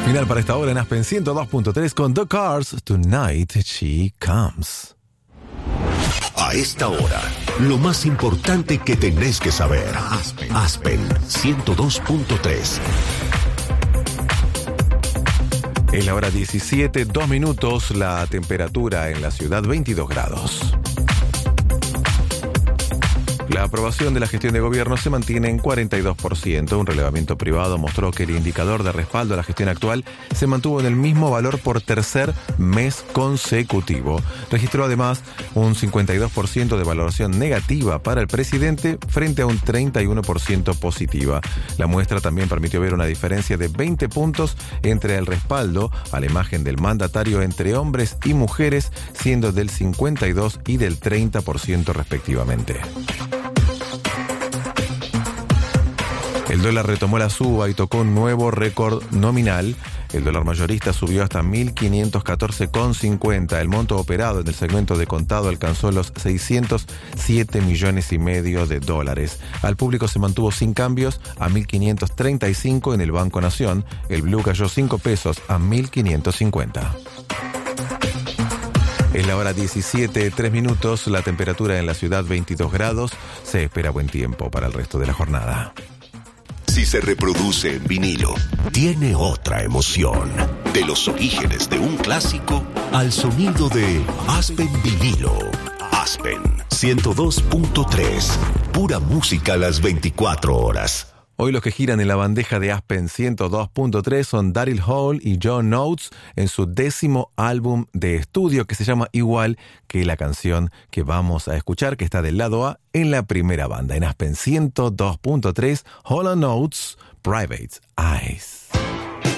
Final para esta hora en Aspen 102.3 con The Cars, Tonight She Comes. A esta hora, lo más importante que tenés que saber. Aspen 102.3. Es la hora 17, 2 minutos, la temperatura en la ciudad 22 grados. La aprobación de la gestión de gobierno se mantiene en 42%. Un relevamiento privado mostró que el indicador de respaldo a la gestión actual se mantuvo en el mismo valor por tercer mes consecutivo. Registró además un 52% de valoración negativa para el presidente frente a un 31% positiva. La muestra también permitió ver una diferencia de 20 puntos entre el respaldo a la imagen del mandatario entre hombres y mujeres, siendo del 52% y del 30% respectivamente. El dólar retomó la suba y tocó un nuevo récord nominal. El dólar mayorista subió hasta 1.514,50. El monto operado en el segmento de contado alcanzó los 607,5 millones de dólares. Al público se mantuvo sin cambios a 1.535 en el Banco Nación. El blue cayó 5 pesos a 1.550. Es la hora 17, 3 minutos. La temperatura en la ciudad 22 grados. Se espera buen tiempo para el resto de la jornada. Si se reproduce en vinilo, tiene otra emoción. De los orígenes de un clásico al sonido de Aspen Vinilo. Aspen 102.3. Pura música a las 24 horas. Hoy los que giran en la bandeja de Aspen 102.3 son Daryl Hall y John Oates en su 10º álbum de estudio que se llama igual que la canción que vamos a escuchar, que está del lado A en la primera banda. En Aspen 102.3, Hall & Oates, Private Eyes.